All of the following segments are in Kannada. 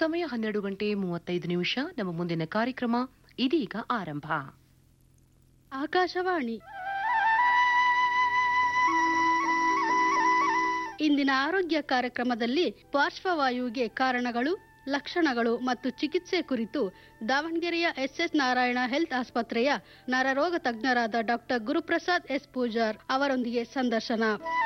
ಸಮಯ 12:35. ನಮ್ಮ ಮುಂದಿನ ಕಾರ್ಯಕ್ರಮ ಇದೀಗ ಆರಂಭ. ಆಕಾಶವಾಣಿ ಇಂದಿನ ಆರೋಗ್ಯ ಕಾರ್ಯಕ್ರಮದಲ್ಲಿ ಪಾರ್ಶ್ವವಾಯುವಿಗೆ ಕಾರಣಗಳು, ಲಕ್ಷಣಗಳು ಮತ್ತು ಚಿಕಿತ್ಸೆ ಕುರಿತು ದಾವಣಗೆರೆಯ ಎಸ್ ನಾರಾಯಣ ಹೆಲ್ತ್ ಆಸ್ಪತ್ರೆಯ ನರರೋಗ ತಜ್ಞರಾದ ಡಾಕ್ಟರ್ ಗುರುಪ್ರಸಾದ್ ಎಸ್ ಪೂಜಾರ್ ಅವರೊಂದಿಗೆ ಸಂದರ್ಶನ.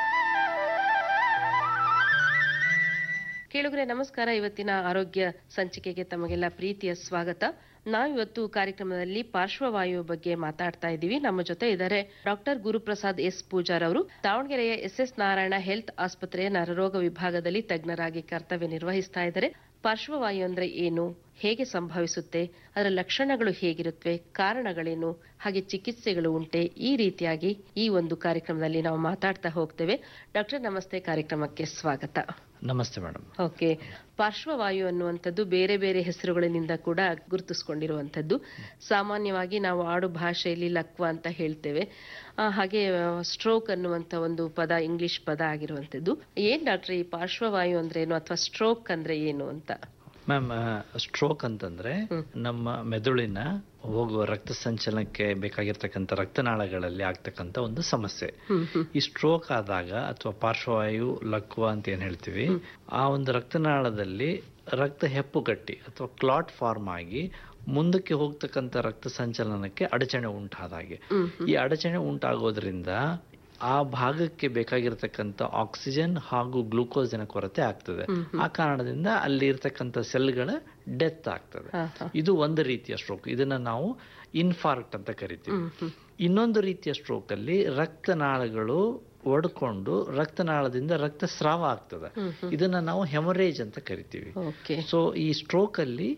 ಕೇಳುಗರೆ ನಮಸ್ಕಾರ. ಇವತ್ತಿನ ಆರೋಗ್ಯ ಸಂಚಿಕೆಗೆ ತಮಗೆಲ್ಲ ಪ್ರೀತಿಯ ಸ್ವಾಗತ. ನಾವಿವತ್ತು ಕಾರ್ಯಕ್ರಮದಲ್ಲಿ ಪಾರ್ಶ್ವವಾಯು ಬಗ್ಗೆ ಮಾತಾಡ್ತಾ ಇದ್ದೀವಿ. ನಮ್ಮ ಜೊತೆ ಇದ್ದಾರೆ ಡಾಕ್ಟರ್ ಗುರುಪ್ರಸಾದ್ ಎಸ್ ಪೂಜಾರ್ ಅವರು. ದಾವಣಗೆರೆಯ ಎಸ್ ನಾರಾಯಣ ಹೆಲ್ತ್ ಆಸ್ಪತ್ರೆಯ ನರರೋಗ ವಿಭಾಗದಲ್ಲಿ ತಜ್ಞರಾಗಿ ಕರ್ತವ್ಯ ನಿರ್ವಹಿಸ್ತಾ ಇದ್ದಾರೆ. ಪಾರ್ಶ್ವವಾಯು ಅಂದ್ರೆ ಏನು, ಹೇಗೆ ಸಂಭವಿಸುತ್ತೆ, ಅದರ ಲಕ್ಷಣಗಳು ಹೇಗಿರುತ್ತವೆ, ಕಾರಣಗಳೇನು, ಹಾಗೆ ಚಿಕಿತ್ಸೆಗಳು ಉಂಟೆ, ಈ ರೀತಿಯಾಗಿ ಈ ಒಂದು ಕಾರ್ಯಕ್ರಮದಲ್ಲಿ ನಾವು ಮಾತಾಡ್ತಾ ಹೋಗ್ತೇವೆ. ಡಾಕ್ಟರ್ ನಮಸ್ತೆ, ಕಾರ್ಯಕ್ರಮಕ್ಕೆ ಸ್ವಾಗತ. ನಮಸ್ತೆ ಮೇಡಮ್. ಓಕೆ, ಪಾರ್ಶ್ವವಾಯು ಅನ್ನುವಂಥದ್ದು ಬೇರೆ ಬೇರೆ ಹೆಸರುಗಳಿಂದ ಕೂಡ ಗುರುತಿಸ್ಕೊಂಡಿರುವಂಥದ್ದು. ಸಾಮಾನ್ಯವಾಗಿ ನಾವು ಆಡು ಭಾಷೆಯಲ್ಲಿ ಲಕ್ವ ಅಂತ ಹೇಳ್ತೇವೆ. ಹಾಗೆ ಸ್ಟ್ರೋಕ್ ಅನ್ನುವಂಥ ಒಂದು ಪದ ಇಂಗ್ಲಿಷ್ ಪದ ಆಗಿರುವಂಥದ್ದು. ಏನ್ ಡಾಕ್ಟರ್ ಈ ಪಾರ್ಶ್ವವಾಯು ಅಂದ್ರೆ ಏನು, ಅಥವಾ ಸ್ಟ್ರೋಕ್ ಅಂದ್ರೆ ಏನು ಅಂತ? ಮ್ಯಾಮ್, ಸ್ಟ್ರೋಕ್ ಅಂತಂದ್ರೆ ನಮ್ಮ ಮೆದುಳಿನ ಹೋಗುವ ರಕ್ತ ಸಂಚಲನಕ್ಕೆ ಬೇಕಾಗಿರ್ತಕ್ಕಂಥ ರಕ್ತನಾಳಗಳಲ್ಲಿ ಆಗ್ತಕ್ಕಂಥ ಒಂದು ಸಮಸ್ಯೆ. ಈ ಸ್ಟ್ರೋಕ್ ಆದಾಗ ಅಥವಾ ಪಾರ್ಶ್ವವಾಯು ಲಕ್ವ ಅಂತ ಏನ್ ಹೇಳ್ತೀವಿ, ಆ ಒಂದು ರಕ್ತನಾಳದಲ್ಲಿ ರಕ್ತ ಹೆಪ್ಪುಗಟ್ಟಿ ಅಥವಾ ಕ್ಲಾಟ್ ಫಾರ್ಮ್ ಆಗಿ ಮುಂದಕ್ಕೆ ಹೋಗ್ತಕ್ಕಂಥ ರಕ್ತ ಸಂಚಲನಕ್ಕೆ ಅಡಚಣೆ ಉಂಟಾದಾಗೆ. ಈ ಅಡಚಣೆ ಉಂಟಾಗೋದ್ರಿಂದ ಆ ಭಾಗಕ್ಕೆ ಬೇಕಾಗಿರ್ತಕ್ಕಂಥ ಆಕ್ಸಿಜನ್ ಹಾಗೂ ಗ್ಲೂಕೋಸಿನ ಕೊರತೆ ಆಗ್ತದೆ. ಆ ಕಾರಣದಿಂದ ಅಲ್ಲಿ ಇರ್ತಕ್ಕಂಥ ಸೆಲ್ಗಳ ಡೆತ್ ಆಗ್ತದೆ. ಇದು ಒಂದು ರೀತಿಯ ಸ್ಟ್ರೋಕ್. ಇದನ್ನ ನಾವು ಇನ್ಫಾರ್ಕ್ಟ್ ಅಂತ ಕರಿತೀವಿ. ಇನ್ನೊಂದು ರೀತಿಯ ಸ್ಟ್ರೋಕ್ ಅಲ್ಲಿ ರಕ್ತನಾಳಗಳು ಒಡ್ಕೊಂಡು ರಕ್ತನಾಳದಿಂದ ರಕ್ತಸ್ರಾವ ಆಗ್ತದೆ. ಇದನ್ನ ನಾವು ಹೆಮೊರೇಜ್ ಅಂತ ಕರಿತೀವಿ. ಸೊ ಈ ಸ್ಟ್ರೋಕ್ ಅಲ್ಲಿ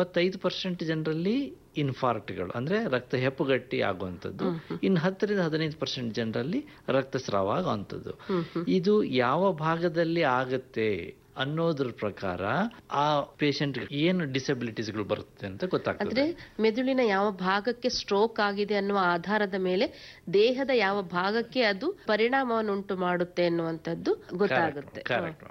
85% ಜನರಲ್ಲಿ ಇನ್ಫಾರ್ಕ್ಟ್ಗಳು ಅಂದ್ರೆ ರಕ್ತ ಹೆಪ್ಪುಗಟ್ಟಿ ಆಗುವಂಥದ್ದು, ಇನ್ನು 10-15% ಜನರಲ್ಲಿ ರಕ್ತಸ್ರಾವ ಆಗುವಂಥದ್ದು. ಇದು ಯಾವ ಭಾಗದಲ್ಲಿ ಆಗತ್ತೆ ಅನ್ನೋದ್ರ ಪ್ರಕಾರ ಆ ಪೇಷಂಟ್ ಏನು ಡಿಸಬಿಲಿಟೀಸ್ಗಳು ಬರುತ್ತೆ ಅಂತ ಗೊತ್ತಾಗ್ತದೆ. ಅಂದ್ರೆ ಮೆದುಳಿನ ಯಾವ ಭಾಗಕ್ಕೆ ಸ್ಟ್ರೋಕ್ ಆಗಿದೆ ಅನ್ನುವ ಆಧಾರದ ಮೇಲೆ ದೇಹದ ಯಾವ ಭಾಗಕ್ಕೆ ಅದು ಪರಿಣಾಮವನ್ನು ಉಂಟು ಮಾಡುತ್ತೆ ಅನ್ನುವಂಥದ್ದು ಗೊತ್ತಾಗುತ್ತೆ.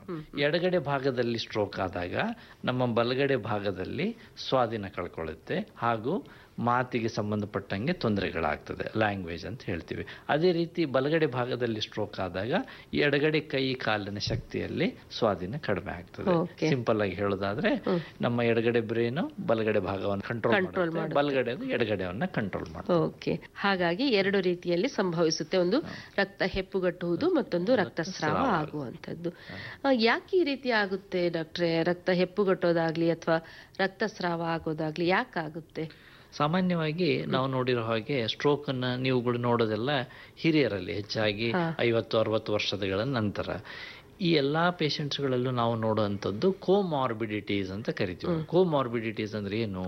ಎಡಗಡೆ ಭಾಗದಲ್ಲಿ ಸ್ಟ್ರೋಕ್ ಆದಾಗ ನಮ್ಮ ಬಲಗಡೆ ಭಾಗದಲ್ಲಿ ಸ್ವಾಧೀನ ಕಳ್ಕೊಳ್ಳುತ್ತೆ ಹಾಗೂ ಮಾತಿಗೆ ಸಂಬಂಧಪಟ್ಟಂಗೆ ತೊಂದರೆಗಳಾಗ್ತದೆ, ಲ್ಯಾಂಗ್ವೇಜ್ ಅಂತ ಹೇಳ್ತೀವಿ. ಅದೇ ರೀತಿ ಬಲಗಡೆ ಭಾಗದಲ್ಲಿ ಸ್ಟ್ರೋಕ್ ಆದಾಗ ಎಡಗಡೆ ಕೈ ಕಾಲಿನ ಶಕ್ತಿಯಲ್ಲಿ ಸ್ವಾಧೀನ ಕಡಿಮೆ ಆಗ್ತದೆ. ಸಿಂಪಲ್ ಆಗಿ ಹೇಳೋದಾದ್ರೆ ನಮ್ಮ ಎಡಗಡೆ ಬ್ರೇನ್ ಬಲಗಡೆ ಭಾಗವನ್ನು ಕಂಟ್ರೋಲ್ ಮಾಡುತ್ತೆ, ಬಲಗಡೆ ಎಡಗಡೆಯನ್ನ ಕಂಟ್ರೋಲ್ ಮಾಡುತ್ತೆ. ಓಕೆ, ಹಾಗಾಗಿ ಎರಡು ರೀತಿಯಲ್ಲಿ ಸಂಭವಿಸುತ್ತೆ. ಒಂದು ರಕ್ತ ಹೆಪ್ಪುಗಟ್ಟುವುದು, ಮತ್ತೊಂದು ರಕ್ತಸ್ರಾವ ಆಗುವಂಥದ್ದು. ಯಾಕೆ ಈ ರೀತಿ ಆಗುತ್ತೆ ಡಾಕ್ಟ್ರೆ? ರಕ್ತ ಹೆಪ್ಪುಗಟ್ಟೋದಾಗ್ಲಿ ಅಥವಾ ರಕ್ತಸ್ರಾವ ಆಗೋದಾಗ್ಲಿ ಯಾಕಾಗುತ್ತೆ? ಸಾಮಾನ್ಯವಾಗಿ ನಾವು ನೋಡಿರೋ ಹಾಗೆ ಸ್ಟ್ರೋಕ್ ಅನ್ನ ನೀವುಗಳು ನೋಡೋದೆಲ್ಲ ಹಿರಿಯರಲ್ಲಿ, ಹೆಚ್ಚಾಗಿ 50-60 ವರ್ಷಗಳ ನಂತರ. ಈ ಎಲ್ಲಾ ಪೇಷಂಟ್ಸ್ಗಳಲ್ಲೂ ನಾವು ನೋಡುವಂಥದ್ದು ಕೋಮಾರ್ಬಿಡಿಟೀಸ್ ಅಂತ ಕರಿತೀವಿ. ಕೋಮಾರ್ಬಿಡಿಟೀಸ್ ಅಂದ್ರೆ ಏನು?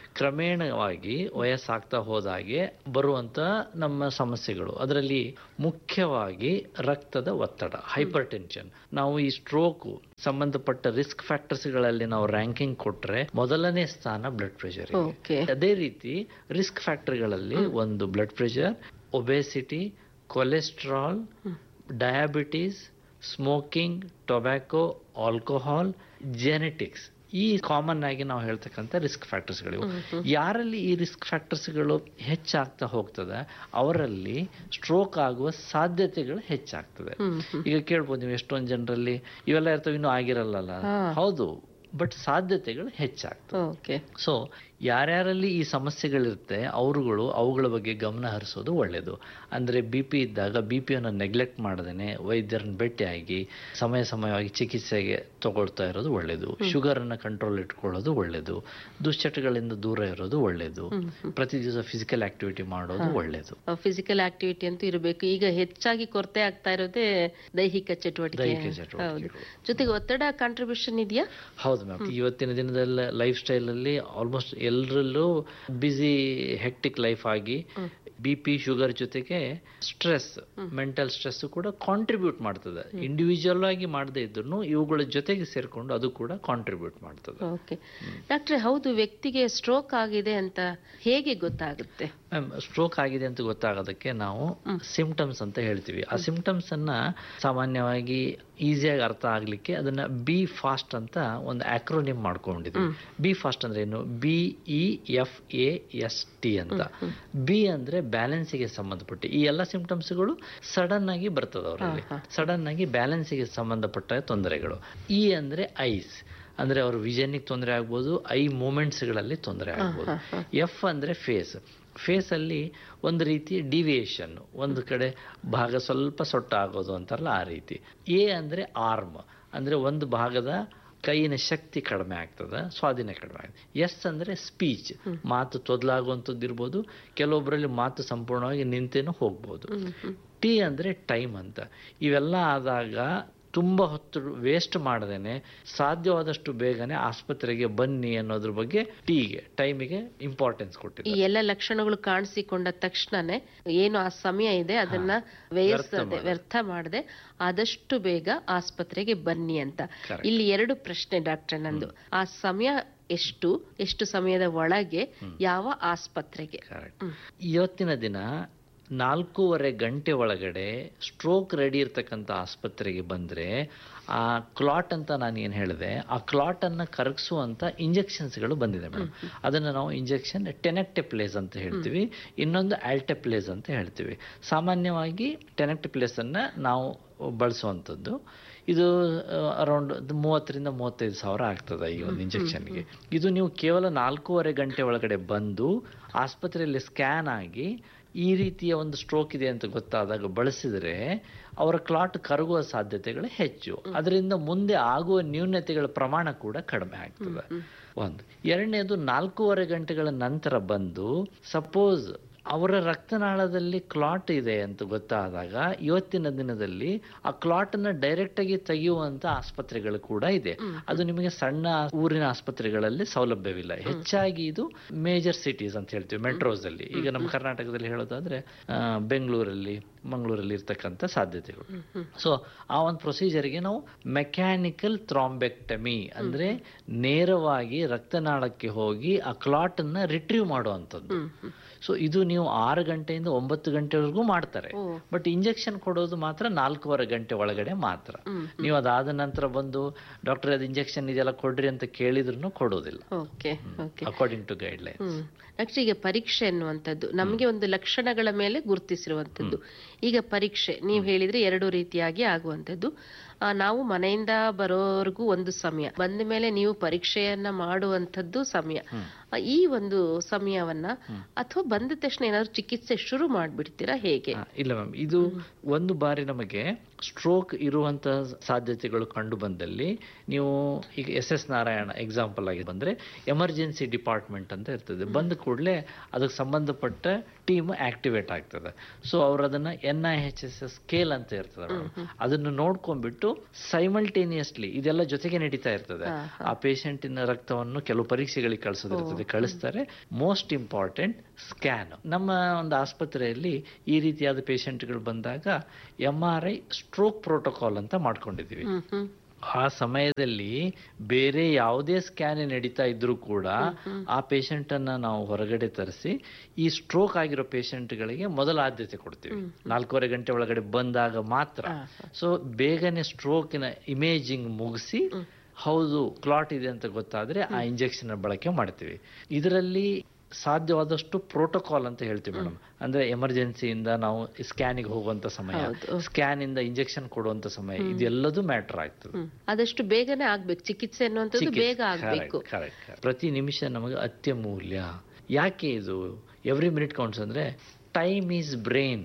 ಕ್ರಮೇಣವಾಗಿ ವಯಸ್ಸಾಗ್ತಾ ಹೋದಾಗೆ ಬರುವಂತ ನಮ್ಮ ಸಮಸ್ಯೆಗಳು. ಅದರಲ್ಲಿ ಮುಖ್ಯವಾಗಿ ರಕ್ತದ ಒತ್ತಡ, ಹೈಪರ್ ಟೆನ್ಷನ್. ನಾವು ಈ ಸ್ಟ್ರೋಕ್ ಸಂಬಂಧಪಟ್ಟ ರಿಸ್ಕ್ ಫ್ಯಾಕ್ಟರ್ಸ್ಗಳಲ್ಲಿ ನಾವು ರ್ಯಾಂಕಿಂಗ್ ಕೊಟ್ರೆ ಮೊದಲನೇ ಸ್ಥಾನ ಬ್ಲಡ್ ಪ್ರೆಷರ್. ಅದೇ ರೀತಿ ರಿಸ್ಕ್ ಫ್ಯಾಕ್ಟರ್ಗಳಲ್ಲಿ ಒಂದು blood pressure, obesity, cholesterol, diabetes, smoking, tobacco, alcohol, genetics. ಈ ಕಾಮನ್ ಆಗಿ ನಾವು ಹೇಳ್ತಕ್ಕಂಥ ರಿಸ್ಕ್ ಫ್ಯಾಕ್ಟರ್ಸ್ಗಳಿವು. ಯಾರಲ್ಲಿ ಈ ರಿಸ್ಕ್ ಫ್ಯಾಕ್ಟರ್ಸ್ಗಳು ಹೆಚ್ಚಾಗ್ತಾ ಹೋಗ್ತದೆ ಅವರಲ್ಲಿ ಸ್ಟ್ರೋಕ್ ಆಗುವ ಸಾಧ್ಯತೆಗಳು ಹೆಚ್ಚಾಗ್ತದೆ. ಈಗ ಕೇಳ್ಬೋದು ನೀವು, ಎಷ್ಟೊಂದು ಜನರಲ್ಲಿ ಇವೆಲ್ಲ ಇರ್ತವೆ, ಇನ್ನೂ ಆಗಿರಲ್ಲ. ಹೌದು, ಬಟ್ ಸಾಧ್ಯತೆಗಳು ಹೆಚ್ಚಾಗ್ತದೆ. ಸೊ ಯಾರ್ಯಾರಲ್ಲಿ ಈ ಸಮಸ್ಯೆಗಳಿರುತ್ತೆ ಅವರುಗಳು ಅವುಗಳ ಬಗ್ಗೆ ಗಮನ ಹರಿಸೋದು ಒಳ್ಳೆಯದು. ಅಂದರೆ BP ಇದ್ದಾಗ BPಯನ್ನು ನೆಗ್ಲೆಕ್ಟ್ ಮಾಡದೇನೆ ವೈದ್ಯರನ್ನ ಭೇಟಿಯಾಗಿ ಸಮಯವಾಗಿ ಚಿಕಿತ್ಸೆಗೆ ತಗೊಳ್ತಾ ಇರೋದು ಒಳ್ಳೆಯದು. ಶುಗರನ್ನು ಕಂಟ್ರೋಲ್ ಇಟ್ಕೊಳ್ಳೋದು ಒಳ್ಳೆಯದು. ದುಶ್ಚಟಗಳಿಂದ ದೂರ ಇರೋದು ಒಳ್ಳೆಯದು. ಪ್ರತಿ ದಿವಸ ಫಿಸಿಕಲ್ ಆಕ್ಟಿವಿಟಿ ಮಾಡೋದು ಒಳ್ಳೆಯದು. ಫಿಸಿಕಲ್ ಆಕ್ಟಿವಿಟಿ ಅಂತೂ ಇರಬೇಕು. ಈಗ ಹೆಚ್ಚಾಗಿ ಕೊರತೆ ಆಗ್ತಾ ಇರೋದೇ ದೈಹಿಕ ಚಟುವಟಿಕೆ. ಜೊತೆಗೆ ಒತ್ತಡ ಕಾಂಟ್ರಿಬ್ಯೂಷನ್ ಇದೆಯಾ? ಹೌದು ಮ್ಯಾಮ್. ಇವತ್ತಿನ ದಿನದಲ್ಲಿ ಲೈಫ್ ಸ್ಟೈಲ್ ಅಲ್ಲಿ ಆಲ್ಮೋಸ್ಟ್ ಎಲ್ಲರಲ್ಲೂ ಬ್ಯುಸಿ ಹೆಕ್ಟಿಕ್ ಲೈಫ್ ಆಗಿ BP, ಶುಗರ್ ಜೊತೆಗೆ ಸ್ಟ್ರೆಸ್, ಮೆಂಟಲ್ ಸ್ಟ್ರೆಸ್ ಕೂಡ ಕಾಂಟ್ರಿಬ್ಯೂಟ್ ಮಾಡ್ತದೆ. ಇಂಡಿವಿಜುವಲ್ ಆಗಿ ಮಾಡದೇ ಇದ್ರು ಇವುಗಳ ಜೊತೆಗೆ ಸೇರ್ಕೊಂಡು ಅದು ಕೂಡ ಕಾಂಟ್ರಿಬ್ಯೂಟ್ ಮಾಡ್ತದೆ. ಓಕೆ ಡಾಕ್ಟ್ರೆ, ಹೌದು, ವ್ಯಕ್ತಿಗೆ ಸ್ಟ್ರೋಕ್ ಆಗಿದೆ ಅಂತ ಹೇಗೆ ಗೊತ್ತಾಗುತ್ತೆ? ಮ್ಯಾಮ್, ಸ್ಟ್ರೋಕ್ ಆಗಿದೆ ಅಂತ ಗೊತ್ತಾಗೋದಕ್ಕೆ ನಾವು ಸಿಂಪ್ಟಮ್ಸ್ ಅಂತ ಹೇಳ್ತೀವಿ. ಆ ಸಿಂಪ್ಟಮ್ಸ್ ಅನ್ನ ಸಾಮಾನ್ಯವಾಗಿ ಈಸಿಯಾಗಿ ಅರ್ಥ ಆಗ್ಲಿಕ್ಕೆ ಅದನ್ನ ಬಿ ಫಾಸ್ಟ್ ಅಂತ ಒಂದು ಆಕ್ರೋನಿಮ್ ಮಾಡ್ಕೊಂಡಿದ್ವಿ. ಬಿ ಫಾಸ್ಟ್ ಅಂದ್ರೆ ಏನು? BEFAST ಅಂತ. ಬಿ ಅಂದ್ರೆ ಬ್ಯಾಲೆನ್ಸಿಗೆ ಸಂಬಂಧಪಟ್ಟ ಈ ಎಲ್ಲ ಸಿಂಪ್ಟಮ್ಸ್ಗಳು ಸಡನ್ ಆಗಿ ಬರ್ತದೆ ಅವರಲ್ಲಿ, ಸಡನ್ ಆಗಿ ಬ್ಯಾಲೆನ್ಸಿಗೆ ಸಂಬಂಧಪಟ್ಟ ತೊಂದರೆಗಳು. ಇ ಅಂದ್ರೆ ಐಸ್ ಅಂದ್ರೆ ಅವ್ರ ವಿಷನ್ಗೆ ತೊಂದರೆ ಆಗ್ಬೋದು, ಐ ಮೂಮೆಂಟ್ಸ್ಗಳಲ್ಲಿ ತೊಂದರೆ ಆಗ್ಬೋದು. ಎಫ್ ಅಂದ್ರೆ ಫೇಸ್, ಫೇಸ್ ಅಲ್ಲಿ ಒಂದು ರೀತಿ ಡಿವಿಯೇಷನ್, ಒಂದು ಕಡೆ ಭಾಗ ಸ್ವಲ್ಪ ಸೊಟ್ಟ ಆಗೋದು ಅಂತಾರಲ್ಲ ಆ ರೀತಿ. ಎ ಅಂದ್ರೆ ಆರ್ಮ್ ಅಂದ್ರೆ ಒಂದು ಭಾಗದ ಕೈಯಿನ ಶಕ್ತಿ ಕಡಿಮೆ ಆಗ್ತದೆ, ಸ್ವಾಧೀನ ಕಡಿಮೆ ಆಗ್ತದೆ. ಎಸ್ ಅಂದ್ರೆ ಸ್ಪೀಚ್, ಮಾತು ತೊದಲಾಗುವಂಥದ್ದು ಇರ್ಬೋದು, ಕೆಲವೊಬ್ಬರಲ್ಲಿ ಮಾತು ಸಂಪೂರ್ಣವಾಗಿ ನಿಂತೇನೂ ಹೋಗ್ಬೋದು. ಟಿ ಅಂದ್ರೆ ಟೈಮ್ ಅಂತ. ಇವೆಲ್ಲ ಆದಾಗ ತುಂಬ ಹೊತ್ತು ವೇಸ್ಟ್ ಮಾಡದೇನೆ ಸಾಧ್ಯವಾದಷ್ಟು ಬೇಗನೆ ಆಸ್ಪತ್ರೆಗೆ ಬನ್ನಿ ಅನ್ನೋದ್ರ ಬಗ್ಗೆ ಟೈಮಿಗೆ ಇಂಪಾರ್ಟೆನ್ಸ್ ಕೊಟ್ಟಿದ್ದಾರೆ. ಈ ಎಲ್ಲ ಲಕ್ಷಣಗಳು ಕಾಣಿಸಿಕೊಂಡ ತಕ್ಷಣನೇ ಏನು ಆ ಸಮಯ ಇದೆ ಅದನ್ನ ವ್ಯರ್ಥ ಮಾಡದೆ ಆದಷ್ಟು ಬೇಗ ಆಸ್ಪತ್ರೆಗೆ ಬನ್ನಿ ಅಂತ. ಇಲ್ಲಿ 2 ಪ್ರಶ್ನೆ ಡಾಕ್ಟರ್ ನಂದು. ಆ ಸಮಯ ಎಷ್ಟು ಸಮಯದ ಒಳಗೆ ಯಾವ ಆಸ್ಪತ್ರೆಗೆ? ಇವತ್ತಿನ ದಿನ 4.5 ಗಂಟೆ ಒಳಗಡೆ ಸ್ಟ್ರೋಕ್ ರೆಡಿ ಇರ್ತಕ್ಕಂಥ ಆಸ್ಪತ್ರೆಗೆ ಬಂದರೆ ಆ ಕ್ಲಾಟ್ ಅಂತ ನಾನು ಏನು ಹೇಳಿದೆ, ಆ ಕ್ಲಾಟನ್ನು ಕರಗಿಸುವಂಥ ಇಂಜೆಕ್ಷನ್ಸ್ಗಳು ಬಂದಿದೆ ಮೇಡಮ್. ಅದನ್ನು ನಾವು ಇಂಜೆಕ್ಷನ್ ಟೆನೆಕ್ಟೆಪ್ಲೇಸ್ ಅಂತ ಹೇಳ್ತೀವಿ, ಇನ್ನೊಂದು ಆಲ್ಟೆಪ್ಲೇಸ್ ಅಂತ ಹೇಳ್ತೀವಿ. ಸಾಮಾನ್ಯವಾಗಿ ಟೆನೆಕ್ಟೆಪ್ಲೇಸನ್ನು ನಾವು ಬಳಸುವಂಥದ್ದು. ಇದು ಅರೌಂಡ್ 30,000 to 35,000 ಆಗ್ತದೆ ಈ ಒಂದು ಇಂಜೆಕ್ಷನ್ಗೆ. ಇದು ನೀವು ಕೇವಲ 4.5 ಗಂಟೆ ಒಳಗಡೆ ಬಂದು ಆಸ್ಪತ್ರೆಯಲ್ಲಿ ಸ್ಕ್ಯಾನ್ ಆಗಿ ಈ ರೀತಿಯ ಒಂದು ಸ್ಟ್ರೋಕ್ ಇದೆ ಅಂತ ಗೊತ್ತಾದಾಗ ಬಳಸಿದರೆ ಅವರ ಕ್ಲಾಟ್ ಕರಗುವ ಸಾಧ್ಯತೆಗಳು ಹೆಚ್ಚು. ಅದರಿಂದ ಮುಂದೆ ಆಗುವ ನ್ಯೂನತೆಗಳ ಪ್ರಮಾಣ ಕೂಡ ಕಡಿಮೆ ಆಗ್ತದೆ. ಒಂದು. ಎರಡನೇದು 4.5 ಗಂಟೆಗಳ ನಂತರ ಬಂದು ಸಪೋಸ್ ಅವರ ರಕ್ತನಾಳದಲ್ಲಿ ಕ್ಲಾಟ್ ಇದೆ ಅಂತ ಗೊತ್ತಾದಾಗ ಇವತ್ತಿನ ದಿನದಲ್ಲಿ ಆ ಕ್ಲಾಟ್ ಅನ್ನ ಡೈರೆಕ್ಟ್ ಆಗಿ ತೆಗೆಯುವಂತ ಆಸ್ಪತ್ರೆಗಳು ಕೂಡ ಇದೆ. ಅದು ನಿಮಗೆ ಸಣ್ಣ ಊರಿನ ಆಸ್ಪತ್ರೆಗಳಲ್ಲಿ ಸೌಲಭ್ಯವಿಲ್ಲ. ಹೆಚ್ಚಾಗಿ ಇದು ಮೇಜರ್ ಸಿಟೀಸ್ ಅಂತ ಹೇಳ್ತೀವಿ, ಮೆಟ್ರೋಸ್ ಅಲ್ಲಿ. ಈಗ ನಮ್ಮ ಕರ್ನಾಟಕದಲ್ಲಿ ಹೇಳೋದಾದ್ರೆ ಬೆಂಗಳೂರಲ್ಲಿ, ಮಂಗಳೂರಲ್ಲಿ ಇರ್ತಕ್ಕಂಥ ಸಾಧ್ಯತೆಗಳು. ಸೊ ಆ ಒಂದು ಪ್ರೊಸೀಜರ್ಗೆ ನಾವು ಮೆಕ್ಯಾನಿಕಲ್ ಥ್ರಾಂಬೆಕ್ಟಮಿ ಅಂದ್ರೆ ನೇರವಾಗಿ ರಕ್ತನಾಳಕ್ಕೆ ಹೋಗಿ ಆ ಕ್ಲಾಟ್ ಅನ್ನ ರಿಟ್ರೀವ್ ಮಾಡುವಂಥದ್ದು. ಸೊ ಇದು ನೀವು 6 ಗಂಟೆಯಿಂದ 9 ಗಂಟೆವರೆಗೂ ಮಾಡ್ತಾರೆ. ಬಟ್ ಇಂಜೆಕ್ಷನ್ ಕೊಡೋದು ಮಾತ್ರ 4.5 ಗಂಟೆ ಒಳಗಡೆ ಮಾತ್ರ. ನೀವು ಅದಾದ ನಂತರ ಬಂದು ಡಾಕ್ಟರ್ ಅದು ಇಂಜೆಕ್ಷನ್ ಇದೆಲ್ಲ ಕೊಡ್ರಿ ಅಂತ ಕೇಳಿದ್ರು ಕೊಡೋದಿಲ್ಲ, according to guide lines. Next ಈಗ ಪರೀಕ್ಷೆ ಅನ್ನುವಂಥದ್ದು ನಮಗೆ ಒಂದು ಲಕ್ಷಣಗಳ ಮೇಲೆ ಗುರುತಿಸಿರುವಂಥದ್ದು. ಈಗ ಪರೀಕ್ಷೆ ನೀವು ಹೇಳಿದ್ರೆ 2 ರೀತಿಯಾಗಿ ಆಗುವಂಥದ್ದು. ನಾವು ಮನೆಯಿಂದ ಬರೋವರೆಗೂ ಒಂದು ಸಮಯ, ಬಂದ ಮೇಲೆ ನೀವು ಪರೀಕ್ಷೆಯನ್ನ ಮಾಡುವಂಥದ್ದು ಸಮಯ. ಈ ಒಂದು ಸಮಯವನ್ನ ಅಥವಾ ಬಂದ ತಕ್ಷಣ ಏನಾದ್ರು ಚಿಕಿತ್ಸೆ ಶುರು ಮಾಡ್ಬಿಡ್ತೀರಾ ಹೇಗೆ? ಇಲ್ಲ ಮ್ಯಾಮ್, ಇದು ಒಂದು ಬಾರಿ ನಮಗೆ ಸ್ಟ್ರೋಕ್ ಇರುವಂತ ಸಾಧ್ಯತೆಗಳು ಕಂಡು ಬಂದಲ್ಲಿ ನೀವು ಈಗ SS ನಾರಾಯಣ ಎಕ್ಸಾಂಪಲ್ ಆಗಿ ಬಂದ್ರೆ ಎಮರ್ಜೆನ್ಸಿ ಡಿಪಾರ್ಟ್ಮೆಂಟ್ ಅಂತ ಇರ್ತದೆ. ಬಂದ ಕೂಡಲೇ ಅದಕ್ಕೆ ಸಂಬಂಧಪಟ್ಟ ಟೀಮ್ ಆಕ್ಟಿವೇಟ್ ಆಗ್ತದೆ. ಸೊ ಅವ್ರು ಅದನ್ನ NIHSS ಸ್ಕೇಲ್ ಅಂತ ಇರ್ತದೆ ಮೇಡಮ್, ಅದನ್ನು ನೋಡ್ಕೊಂಡ್ಬಿಟ್ಟು ಸೈಮಲ್ಟೇನಿಯಸ್ಲಿ ಇದೆಲ್ಲ ಜೊತೆಗೆ ನಡೀತಾ ಇರ್ತದೆ. ಆ ಪೇಷಂಟಿನ ರಕ್ತವನ್ನು ಕೆಲವು ಪರೀಕ್ಷೆಗಳಿಗೆ ಕಳಿಸೋದಿರ್ತದೆ, ಕಳಿಸ್ತಾರೆ. Most important scan. ನಮ್ಮ ಒಂದು ಆಸ್ಪತ್ರೆಯಲ್ಲಿ ಈ ರೀತಿಯಾದ ಪೇಷಂಟ್ಗಳು ಬಂದಾಗ MRI ಸ್ಟ್ರೋಕ್ ಪ್ರೋಟೋಕಾಲ್ ಅಂತ ಮಾಡ್ಕೊಂಡಿದ್ದೀವಿ. ಆ ಸಮಯದಲ್ಲಿ ಬೇರೆ ಯಾವುದೇ ಸ್ಕ್ಯಾನ್ ನಡೀತಾ ಇದ್ರೂ ಕೂಡ ಆ ಪೇಷಂಟ್ ಅನ್ನ ನಾವು ಹೊರಗಡೆ ತರಿಸಿ ಈ ಸ್ಟ್ರೋಕ್ ಆಗಿರೋ ಪೇಷಂಟ್ಗಳಿಗೆ ಮೊದಲ ಆದ್ಯತೆ ಕೊಡ್ತೀವಿ. 4.5 ಗಂಟೆ ಒಳಗಡೆ ಬಂದಾಗ ಮಾತ್ರ. ಸೊ ಬೇಗನೆ ಸ್ಟ್ರೋಕಿನ ಇಮೇಜಿಂಗ್ ಮುಗಿಸಿ ಹೌದು ಕ್ಲಾಟ್ ಇದೆ ಅಂತ ಗೊತ್ತಾದ್ರೆ ಆ ಇಂಜೆಕ್ಷನ್ ಬಳಕೆ ಮಾಡ್ತೀವಿ. ಇದರಲ್ಲಿ ಸಾಧ್ಯವಾದಷ್ಟು ಪ್ರೋಟೋಕಾಲ್ ಅಂತ ಹೇಳ್ತೀವಿ ಮೇಡಮ್. ಅಂದ್ರೆ ಎಮರ್ಜೆನ್ಸಿಯಿಂದ ನಾವು ಸ್ಕ್ಯಾನಿಗೆ ಹೋಗುವಂತ ಸಮಯ, ಸ್ಕ್ಯಾನ್ ಇಂದ ಇಂಜೆಕ್ಷನ್ ಕೊಡುವಂತ ಸಮಯ, ಇದೆಲ್ಲದೂ ಮ್ಯಾಟರ್ ಆಗ್ತದೆ. ಆದಷ್ಟು ಬೇಗನೆ ಆಗ್ಬೇಕು ಚಿಕಿತ್ಸೆ ಅನ್ನುವಂಥದ್ದು, ಬೇಗ ಆಗ್ಬೇಕು. ಪ್ರತಿ ನಿಮಿಷ ನಮಗೆ ಅತ್ಯಮೂಲ್ಯ. ಯಾಕೆ ಇದು ಎವ್ರಿ ಮಿನಿಟ್ ಕೌಂಟ್ಸ್ ಅಂದ್ರೆ time is brain.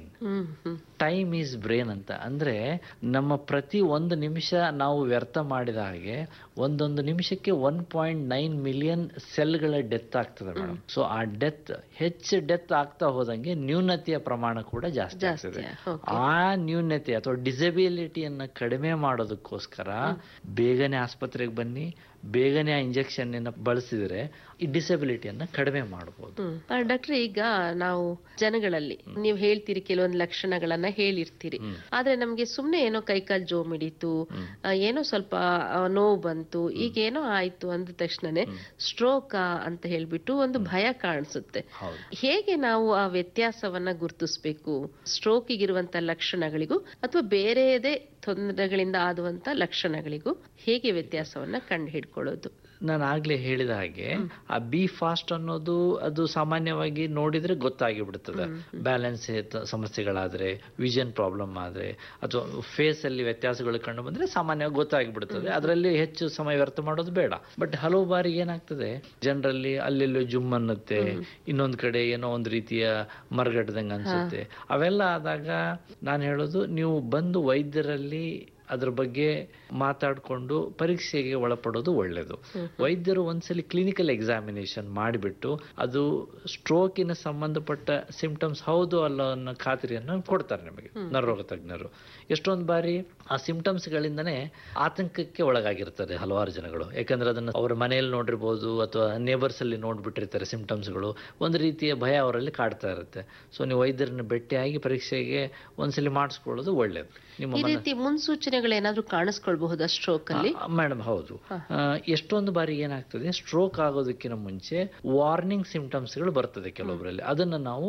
Time is brain ಅಂತ ಅಂದ್ರೆ ನಮ್ಮ ಪ್ರತಿ 1 ನಿಮಿಷ ನಾವು ವ್ಯರ್ಥ ಮಾಡಿದ ಹಾಗೆ ಒಂದೊಂದು ನಿಮಿಷಕ್ಕೆ 1.9 ಮಿಲಿಯನ್ ಸೆಲ್ಗಳ ಡೆತ್ ಆಗ್ತದೆ ಮೇಡಮ್. ಸೊ ಆ ಹೆಚ್ಚು ಡೆತ್ ಆಗ್ತಾ ಹೋದಂಗೆ ನ್ಯೂನತೆಯ ಪ್ರಮಾಣ ಕೂಡ ಜಾಸ್ತಿ ಆಗ್ತದೆ. ಆ ನ್ಯೂನತೆ ಅಥವಾ ಡಿಸಬಿಲಿಟಿಯನ್ನ ಕಡಿಮೆ ಮಾಡೋದಕ್ಕೋಸ್ಕರ ಬೇಗನೆ ಆಸ್ಪತ್ರೆಗೆ ಬನ್ನಿ, ಬೇಗನೆ ಆ ಇಂಜೆಕ್ಷನ್ ಬಳಸಿದ್ರೆ ಈ ಡಿಸಬಿಲಿಟಿಯನ್ನ ಕಡಿಮೆ ಮಾಡಬಹುದು. ಡಾಕ್ಟರ್, ಈಗ ನಾವು ಜನಗಳಲ್ಲಿ ನೀವು ಹೇಳ್ತೀರಿ ಕೆಲವೊಂದು ಲಕ್ಷಣಗಳನ್ನ ಹೇಳಿರ್ತೀರಿ. ಆದ್ರೆ ನಮ್ಗೆ ಸುಮ್ನೆ ಏನೋ ಕೈಕಾಲ್ ಜೋ ಮಿಡಿತು, ಏನೋ ಸ್ವಲ್ಪ ನೋವು ಬಂತು, ಈಗ ಏನೋ ಆಯ್ತು ಅಂದ ತಕ್ಷಣನೇ ಸ್ಟ್ರೋಕ್ ಅಂತ ಹೇಳ್ಬಿಟ್ಟು ಒಂದು ಭಯ ಕಾಣಿಸುತ್ತೆ. ಹೇಗೆ ನಾವು ಆ ವ್ಯತ್ಯಾಸವನ್ನ ಗುರುತಿಸ್ಬೇಕು? ಸ್ಟ್ರೋಕಿಗಿರುವಂತ ಲಕ್ಷಣಗಳಿಗೂ ಅಥವಾ ಬೇರೆದೇ ತೊಂದರೆಗಳಿಂದ ಆಗುವಂತ ಲಕ್ಷಣಗಳಿಗೂ ಹೇಗೆ ವ್ಯತ್ಯಾಸವನ್ನ ಕಂಡು ಹಿಡ್ಕೊಳ್ಳೋದು? ನಾನು ಆಗ್ಲೇ ಹೇಳಿದ ಹಾಗೆ ಆ ಬಿ ಫಾಸ್ಟ್ ಅನ್ನೋದು ಅದು ಸಾಮಾನ್ಯವಾಗಿ ನೋಡಿದ್ರೆ ಗೊತ್ತಾಗಿ ಬಿಡ್ತದೆ. ಬ್ಯಾಲೆನ್ಸ್ ಸಮಸ್ಯೆಗಳಾದ್ರೆ, ವಿಷನ್ ಪ್ರಾಬ್ಲಮ್ ಆದ್ರೆ, ಅಥವಾ ಫೇಸ್ ಅಲ್ಲಿ ವ್ಯತ್ಯಾಸಗಳು ಕಂಡು ಬಂದ್ರೆ ಸಾಮಾನ್ಯವಾಗಿ ಗೊತ್ತಾಗಿ ಬಿಡ್ತದೆ. ಅದರಲ್ಲಿ ಹೆಚ್ಚು ಸಮಯ ವ್ಯರ್ಥ ಮಾಡೋದು ಬೇಡ. ಬಟ್ ಹಲವು ಬಾರಿ ಏನಾಗ್ತದೆ, ಜನರಲ್ಲಿ ಅಲ್ಲೆಲ್ಲೋ ಜುಮ್ ಅನ್ನತ್ತೆ, ಇನ್ನೊಂದ್ ಕಡೆ ಏನೋ ಒಂದು ರೀತಿಯ ಮರಗಟ್ಟದಂಗೆ ಅನ್ಸುತ್ತೆ. ಅವೆಲ್ಲ ಆದಾಗ ನಾನು ಹೇಳೋದು, ನೀವು ಬಂದು ವೈದ್ಯರಲ್ಲಿ ಅದ್ರ ಬಗ್ಗೆ ಮಾತಾಡಿಕೊಂಡು ಪರೀಕ್ಷೆಗೆ ಒಳಪಡೋದು ಒಳ್ಳೇದು. ವೈದ್ಯರು ಒಂದ್ಸಲಿ ಕ್ಲಿನಿಕಲ್ ಎಕ್ಸಾಮಿನೇಷನ್ ಮಾಡಿಬಿಟ್ಟು ಅದು ಸ್ಟ್ರೋಕಿನ ಸಂಬಂಧಪಟ್ಟ ಸಿಂಪ್ಟಮ್ಸ್ ಹೌದು ಅಲ್ಲ ಅನ್ನೋ ಖಾತ್ರಿಯನ್ನು ಕೊಡ್ತಾರೆ ನಿಮಗೆ ನರರೋಗ ತಜ್ಞರು. ಎಷ್ಟೊಂದು ಬಾರಿ ಆ ಸಿಂಪ್ಟಮ್ಸ್ ಗಳಿಂದನೇ ಆತಂಕಕ್ಕೆ ಒಳಗಾಗಿರ್ತಾರೆ ಹಲವಾರು ಜನಗಳು. ಯಾಕಂದ್ರೆ ಅದನ್ನ ಅವರ ಮನೆಯಲ್ಲಿ ನೋಡಿರ್ಬೋದು ಅಥವಾ ನೇಬರ್ಸ್ ಅಲ್ಲಿ ನೋಡ್ಬಿಟ್ಟಿರ್ತಾರೆ ಸಿಂಪ್ಟಮ್ಸ್ಗಳು. ಒಂದು ರೀತಿಯ ಭಯ ಅವರಲ್ಲಿ ಕಾಡ್ತಾ ಇರುತ್ತೆ. ಸೊ ನೀವು ವೈದ್ಯರನ್ನ ಭೇಟಿಯಾಗಿ ಪರೀಕ್ಷೆಗೆ ಒಂದ್ಸಲಿ ಮಾಡಿಸ್ಕೊಳ್ಳೋದು ಒಳ್ಳೇದು. ಈ ರೀತಿ ಮುನ್ಸೂಚನೆಗಳೇನಾದ್ರೂ ಕಾಣಿಸ್ಕೊಳ್ಬಹುದಾ ಸ್ಟ್ರೋಕ್ ಅಲ್ಲಿ? ಮೇಡಮ್ ಹೌದು. ಎಷ್ಟೊಂದು ಬಾರಿ ಏನಾಗ್ತದೆ, ಸ್ಟ್ರೋಕ್ ಆಗೋದಕ್ಕಿಂತ ಮುಂಚೆ ವಾರ್ನಿಂಗ್ ಸಿಂಪ್ಟಮ್ಸ್ ಗಳು ಬರ್ತದೆ ಕೆಲವೊಬ್ಬರಲ್ಲಿ. ಅದನ್ನ ನಾವು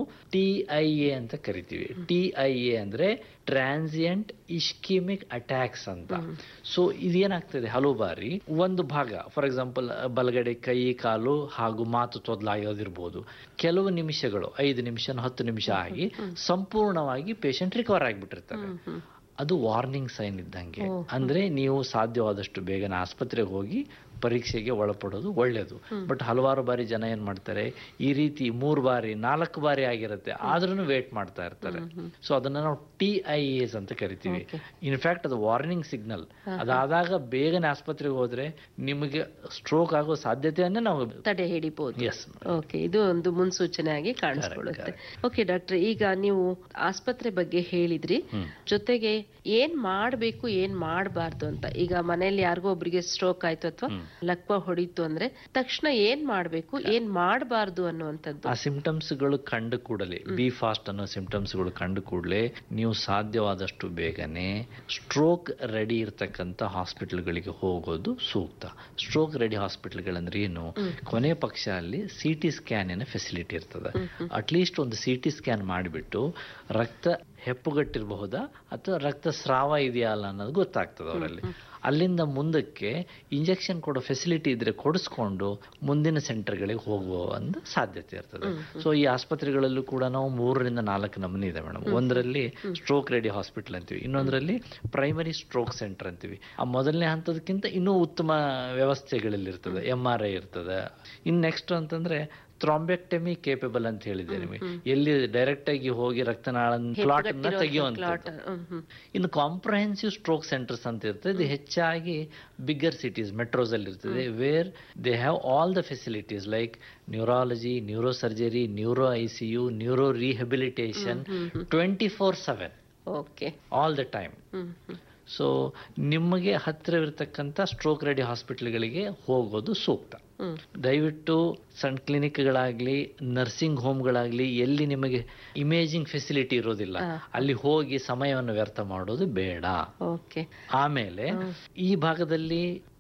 TIA ಅಂತ ಕರಿತೀವಿ. TIA ಅಂದ್ರೆ ಟ್ರಾನ್ಸಿಯಂಟ್ ಇಸ್ಕಿಮಿಕ್ ಅಟ್ಯಾಕ್ಸ್ ಅಂತ. ಸೊ ಇದೇನಾಗ್ತದೆ, ಹಲವು ಬಾರಿ ಒಂದು ಭಾಗ, ಫಾರ್ ಎಕ್ಸಾಂಪಲ್ ಬಲಗಡೆ ಕೈ ಕಾಲು ಹಾಗೂ ಮಾತು ತೊದಲಾಗೋದಿರ್ಬೋದು, ಕೆಲವು ನಿಮಿಷಗಳು 5 ನಿಮಿಷ 10 ನಿಮಿಷ ಆಗಿ ಸಂಪೂರ್ಣವಾಗಿ ಪೇಷಂಟ್ ರಿಕವರ್ ಆಗಿಬಿಟ್ಟಿರ್ತಾರೆ. ಅದು ವಾರ್ನಿಂಗ್ ಸೈನ್ ಇದ್ದಂಗೆ. ಅಂದ್ರೆ ನೀವು ಸಾಧ್ಯವಾದಷ್ಟು ಬೇಗನೆ ಆಸ್ಪತ್ರೆಗೆ ಹೋಗಿ ಪರೀಕ್ಷೆಗೆ ಒಳಪಡೋದು ಒಳ್ಳೇದು. ಬಟ್ ಹಲವಾರು ಬಾರಿ ಜನ ಏನ್ ಮಾಡ್ತಾರೆ, ಈ ರೀತಿ 3 ಬಾರಿ 4 ಬಾರಿ ಆಗಿರುತ್ತೆ ಆದ್ರೂ ವೇಟ್ ಮಾಡ್ತಾ ಇರ್ತಾರೆ. ಸೊ ಅದನ್ನ ನಾವು TIAs ಅಂತ ಕರಿತೀವಿ. ಇನ್ಫ್ಯಾಕ್ಟ್ ಅದು ವಾರ್ನಿಂಗ್ ಸಿಗ್ನಲ್. ಅದಾದಾಗ ಬೇಗನೆ ಆಸ್ಪತ್ರೆಗೆ ಹೋದ್ರೆ ನಿಮಗೆ ಸ್ಟ್ರೋಕ್ ಆಗೋ ಸಾಧ್ಯತೆಯನ್ನೇ ನಾವು ತಡೆ ಹಿಡಿಬಹುದು. ಎಸ್, ಓಕೆ, ಇದು ಒಂದು ಮುನ್ಸೂಚನೆ ಆಗಿ ಕಾಣಿಸ್ಕೊಳ್ಳುತ್ತೆ. ಓಕೆ ಡಾಕ್ಟರ್, ಈಗ ನೀವು ಆಸ್ಪತ್ರೆ ಬಗ್ಗೆ ಹೇಳಿದ್ರಿ, ಜೊತೆಗೆ ಏನ್ ಮಾಡ್ಬೇಕು ಏನ್ ಮಾಡಬಾರ್ದು ಅಂತ. ಈಗ ಮನೆಯಲ್ಲಿ ಯಾರಿಗೋ ಒಬ್ರಿಗೆ ಸ್ಟ್ರೋಕ್ ಆಯ್ತು ಅಥವಾ ಲಕ್ವ ಹೊಡಿತು ಅಂದ್ರೆ ತಕ್ಷಣ ಏನ್ ಮಾಡ್ಬೇಕು ಏನ್ ಮಾಡಬಾರ್ದು ಅನ್ನುವಂಥದ್ದು. ಆ ಸಿಂಪ್ಟಮ್ಸ್ ಗಳು ಕಂಡು ಕೂಡಲೇ, ಬಿ ಫಾಸ್ಟ್ ಅನ್ನೋ ಸಿಂಪ್ಟಮ್ಸ್ ಗಳು ಕಂಡು ಕೂಡಲೇ ನೀವು ಸಾಧ್ಯವಾದಷ್ಟು ಬೇಗನೆ ಸ್ಟ್ರೋಕ್ ರೆಡಿ ಇರ್ತಕ್ಕಂಥ ಹಾಸ್ಪಿಟಲ್ಗಳಿಗೆ ಹೋಗೋದು ಸೂಕ್ತ. ಸ್ಟ್ರೋಕ್ ರೆಡಿ ಹಾಸ್ಪಿಟಲ್ಗಳಂದ್ರೆ ಏನು? ಕೊನೆ ಪಕ್ಷ ಅಲ್ಲಿ CT ಸ್ಕ್ಯಾನಿನ ಫೆಸಿಲಿಟಿ ಇರ್ತದೆ. ಅಟ್ಲೀಸ್ಟ್ ಒಂದು CT ಸ್ಕ್ಯಾನ್ ಮಾಡಿಬಿಟ್ಟು ರಕ್ತ ಹೆಪ್ಪುಗಟ್ಟಿರಬಹುದಾ ಅಥವಾ ರಕ್ತಸ್ರಾವ ಇದೆಯಾ ಅಲ್ಲ ಅನ್ನೋದು ಗೊತ್ತಾಗ್ತದೆ ಅವರಲ್ಲಿ. ಅಲ್ಲಿಂದ ಮುಂದಕ್ಕೆ ಇಂಜೆಕ್ಷನ್ ಕೊಡೋ ಫೆಸಿಲಿಟಿ ಇದ್ರೆ ಕೊಡಿಸ್ಕೊಂಡು ಮುಂದಿನ ಸೆಂಟರ್ಗಳಿಗೆ ಹೋಗುವ ಒಂದು ಸಾಧ್ಯತೆ ಇರ್ತದೆ. ಸೊ ಈ ಆಸ್ಪತ್ರೆಗಳಲ್ಲೂ ಕೂಡ ನಾವು 3ರಿಂದ 4 ನಮೂನೆ ಇದೆ ಮೇಡಮ್. ಒಂದರಲ್ಲಿ ಸ್ಟ್ರೋಕ್ ರೆಡಿ ಹಾಸ್ಪಿಟಲ್ ಅಂತೀವಿ, ಇನ್ನೊಂದರಲ್ಲಿ ಪ್ರೈಮರಿ ಸ್ಟ್ರೋಕ್ ಸೆಂಟರ್ ಅಂತೀವಿ. ಆ ಮೊದಲನೇ ಹಂತದಕ್ಕಿಂತ ಇನ್ನೂ ಉತ್ತಮ ವ್ಯವಸ್ಥೆಗಳಲ್ಲಿ ಇರ್ತದೆ. MRI ಇರ್ತದೆ. ಇನ್ ನೆಕ್ಸ್ಟ್ ಅಂತಂದ್ರೆ ಥ್ರಾಂಬೆಕ್ಟಮಿ ಕೇಪಬಲ್ ಅಂತ ಹೇಳಿದೆ ನಿಮಗೆ, ಎಲ್ಲಿ ಡೈರೆಕ್ಟ್ ಆಗಿ ಹೋಗಿ ರಕ್ತನಾಳ ಕ್ಲಾಟ್ ಅನ್ನ ತೆಗೆಯುವಂಥದ್ದು. ಇನ್ನು ಕಾಂಪ್ರಹೆನ್ಸಿವ್ ಸ್ಟ್ರೋಕ್ ಸೆಂಟರ್ಸ್ ಅಂತ ಇರ್ತದೆ. ಇದು ಹೆಚ್ಚಾಗಿ ಬಿಗ್ಗರ್ ಸಿಟೀಸ್, ಮೆಟ್ರೋಸ್ ಅಲ್ಲಿ ಇರ್ತದೆ. Where they have all the facilities like neurology, neuro surgery, neuro ICU, neuro rehabilitation 24/7 all the time. So ನಿಮಗೆ ಹತ್ತಿರವಿರ್ತಕ್ಕಂಥ ಸ್ಟ್ರೋಕ್ ರೆಡಿ ಹಾಸ್ಪಿಟಲ್ಗಳಿಗೆ ಹೋಗೋದು ಸೂಕ್ತ. ದಯವಿಟ್ಟು ಸಣ್ಣ ಕ್ಲಿನಿಕ್ಗಳಾಗ್ಲಿ ನರ್ಸಿಂಗ್ ಹೋಮ್ಗಳಾಗ್ಲಿ ಎಲ್ಲಿ ನಿಮಗೆ ಇಮೇಜಿಂಗ್ ಫೆಸಿಲಿಟಿ ಇರೋದಿಲ್ಲ ಅಲ್ಲಿ ಹೋಗಿ ಸಮಯವನ್ನು ವ್ಯರ್ಥ ಮಾಡೋದು ಬೇಡ. ಆಮೇಲೆ ಈ ಭಾಗದಲ್ಲಿ